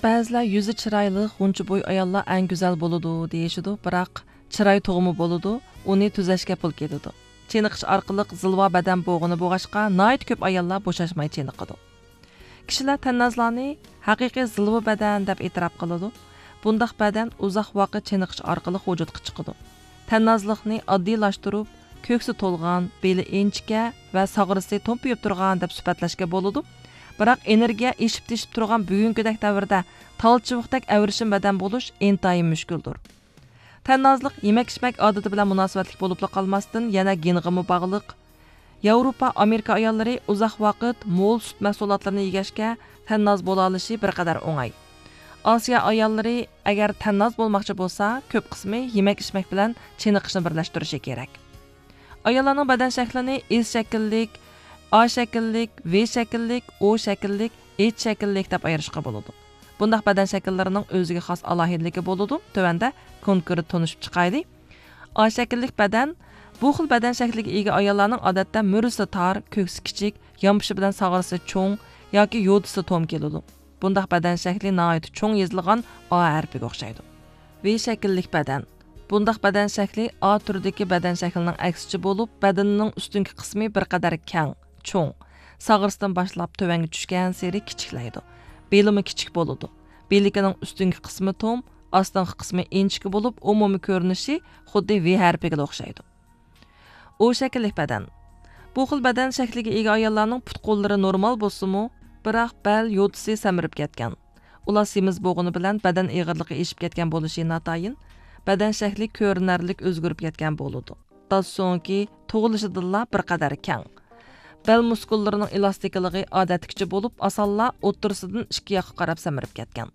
Ba'zilar yuzi chiroyli, g'uncha bo'y ayollar eng go'zal bo'ladi deyishidi, biroq chiroy tug'imi bo'ladi, uni tuzashga pul ketadi. Cheniqish orqali zilva badan bo'g'ini bo'g'ashqa nihoyat ko'p ayollar bo'shashmay cheniqadi. Kishilar tannozlarni haqiqiy zilva badan deb e'tirof qiladi. Bundaq badan uzoq vaqt cheniqish orqali vujudga chiqadi. Tannozlikni oddiylashtirib, ko'ksi to'lgan, beli inchka va sag'risi to'mpiyib turgan deb sifatlashga bo'ladi. Biroq energiya eshib-teshib turgan bugünkidek davrda talchivuqdek avrishim badan bo'lish intayin mushkuldir. Tannozlik yemak-ichmak odati bilan munosabatlik bo'lib qolmasdan yana genig'imi bog'liq. Yevropa, Amerika ayollari uzoq vaqt mo'l sut mahsulotlarini yegashga tannoz bo'la olishi bir qadar o'ng'ay. Osiyo ayollari agar tannoz bo'lmoqchi bo'lsa, ko'p qismi yemak-ichmak bilan cheniqishni birlashtirishi kerak. Ayollarning badan shaklini S shakllik, A shakllik, V shakllik, O shakllik, H shakllik deb ayirishga bo'ladi. Bundaq badan shakllarining o'ziga xos alohidligi bo'ladi. Tövanda konkret tunishib chiqaylik. A shakllik badan bu xil badan shakliga ega ayollarning odatda murisi tor, ko'ksi kichik, yompishi bilan sag'risi cho'ng yoki yo'disi tom keladi. Bundaq badan shakli nihoyat cho'ng yozilgan A harfiga o'xshaydi. V shakllik badan. Bundaq badan shakli A turidagi badan shaklining aksichi bo'lib, badanining ustungi qismi bir qadar keng, cho'ng. Sag'risidan boshlab tövanga tushgan sari kichiklaydi. Belimi kichik bo'ladi. Belikining ustungi qismi tom, ostingi qismi inchki bo'lib, umumiy ko'rinishi xuddi V harfiga o'xshaydi. O shakllik badan. Bu xil badan shakliga ega ayollarning put-qo'llari normal bo'lsa-mu, biroq bel yo'disi samirib ketgan. Ular semiz bo'g'ini bilan badan eg'irligi eshib ketgan bo'lishi notayin, badan shakli ko'rinarlik o'zgarib ketgan bo'ladi. Dasonki tug'ilishidan bir qadar keng. Bel muskullarining elastikligi odatkicha bo'lib, osonla o'ttirisidan ikki yoqqa qarab samirib ketgan.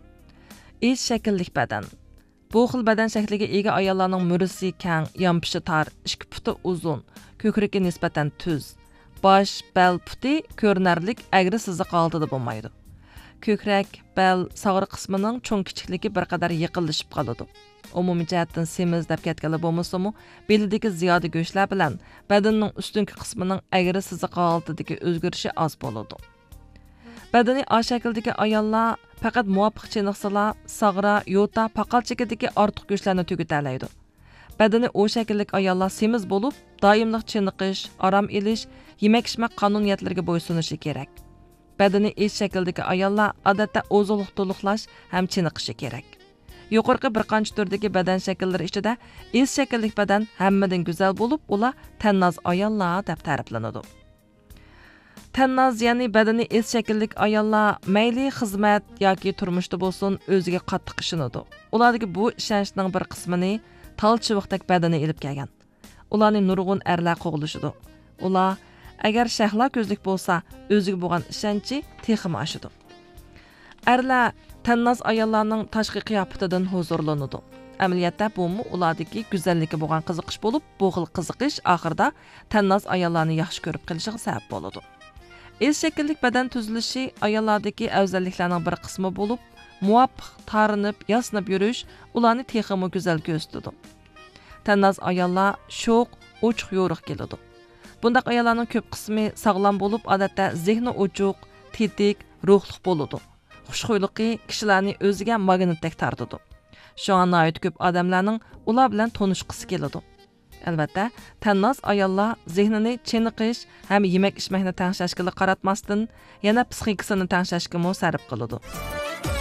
H shakllik badan. Bu xil badan shakliga ega ayollarning murisi keng, yompishi tor, ikki puti uzun, ko'kragi nisbatan tuz. Bosh, bel puti ko'rinarlik agri siziq holatida bo'lmaydi. Ko'krak, bel, sag'ri qismining cho'ng kichikligi bir qadar yiqilishib qoladi. Umumiy jihatdan semiz deb ketganlar bo'lmasa-mu, belidagi ziyoda go'shtlar bilan badanning ustungi qismining agri siziq holatidagi o'zgarishi oz bo'ladi. Badani A shakldagi ayollar faqat muvofiq cheniqsalar, sag'ra, yo'ta, paqal chekidagi ortiq go'shtlarni tugutalaydi. Badani O shakllik ayollar semiz bo'lib, doimlik cheniqish, orom elish, yemak-ichmak qonuniyatlariga bo'ysunishi kerak. Badani H shakldagi ayollar odatda o'ziliq to'liqlash ham cheniqishi kerak. Yuqorqi bir qancha turdagi badan shakllari ichida S shakllik badan hammadan go'zal bo'lib, ular tannoz ayollar deb ta'riflanadi. Tannoz ya'ni badani S shakllik ayollar mayli xizmat yoki turmushda bo'lsin o'ziga qattiq ishonadi. Ulardagi bu ishonchning bir qismini talchivuqdek badani elib kelgan. Ularning nurg'un erlar qo'g'ilishidi. Ular agar shahlo ko'zlik bo'lsa, o'ziga bo'lgan ishonchi texmi oshidi. Erlar tannoz ayollarning tashqi qiyofatidan huzurlanadi. Amaliyotda bu ulardagi go'zallikka bo'lgan qiziqish bo'lib, bu xil qiziqish oxirida tannoz ayollarni yaxshi ko'rib qilishiga sabab bo'ladi. S shakllik badan tuzilishi ayollardagi afzalliklarning bir qismi bo'lib, muvofiq tarinib, yasnab yurish ularni texmi go'zal ko'rsatadi. Tannoz ayollar sho'q, ochiq yo'riq keladi. Bundaq ayollarning ko'p qismi sog'lom bo'lib, odatda zehni ochiq, tetik, ruhliq bo'ladi. Xushxo'yliqi kishilarni o'ziga magnitdek tortadi. Shunga nihoyat ko'p odamlarning ular bilan tanishqisi keladi. Albatta, tannoz ayollar zehnini cheniqish ham yemak-ichmakni tanglashga qaratmasdan, yana psixikasini tanglashga sarf qiladi.